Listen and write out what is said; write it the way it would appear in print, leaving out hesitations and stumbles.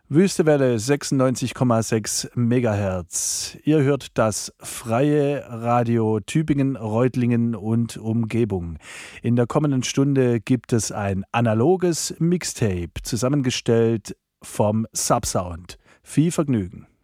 Wüstewelle 96,6 Megahertz. Ihr hört das freie Radio Tübingen, Reutlingen und Umgebung. In der kommenden Stunde gibt es ein analoges Mixtape, zusammengestellt vom Subsound. Viel Vergnügen.